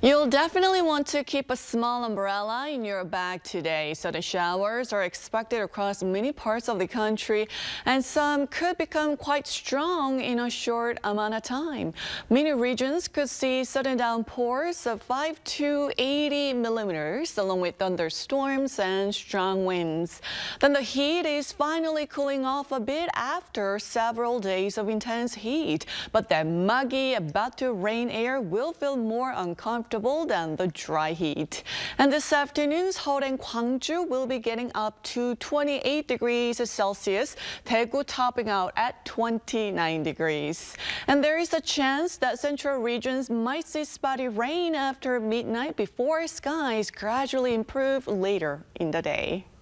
You'll definitely want to keep a small umbrella in your bag today. So the showers are expected across many parts of the country, and some could become quite strong in a short amount of time. Many regions could see sudden downpours of 5 to 80 millimeters, along with thunderstorms and strong winds. Then the heat is finally cooling off a bit after several days of intense heat. But that muggy, about to rain air will feel more uncomfortable than the dry heat. And this afternoon, Seoul and Gwangju will be getting up to 28 degrees Celsius, Daegu topping out at 29 degrees. And there is a chance that central regions might see spotty rain after midnight before skies gradually improve later in the day.